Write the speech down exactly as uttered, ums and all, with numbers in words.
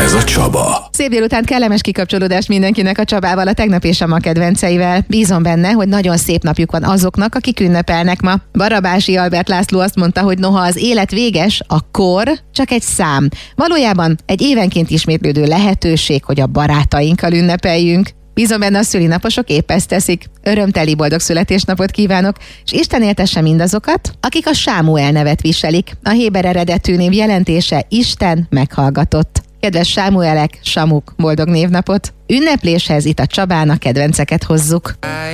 Ez a Csaba. Szép délután, kellemes kikapcsolódást mindenkinek a Csabával, a tegnap és a ma kedvenceivel. Bízom benne, hogy nagyon szép napjuk van azoknak, akik ünnepelnek ma. Barabási Albert László azt mondta, hogy noha az élet véges, a kor csak egy szám. Valójában egy évenként ismétlődő lehetőség, hogy a barátainkkal ünnepeljünk. Bízom benne, a szülinaposok épp ezt teszik. Örömteli boldog születésnapot kívánok, és Isten éltesse mindazokat, akik a Sámuel nevet viselik. A héber eredetű név jelentése Isten meghallgatott. Kedves Sámuelek, Samuk, boldog névnapot! Ünnepléshez itt a Csabán a kedvenceket hozzuk.